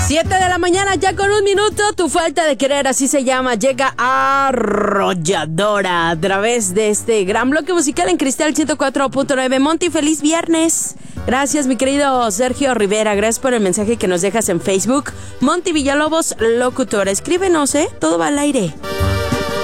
7 de la mañana, ya con un minuto. Tu falta de querer, así se llama. Llega arrolladora a través de este gran bloque musical en Cristal 104.9. Monty, feliz viernes. Gracias, mi querido Sergio Rivera. Gracias por el mensaje que nos dejas en Facebook. Monty Villalobos, locutor. Escríbenos, todo va al aire.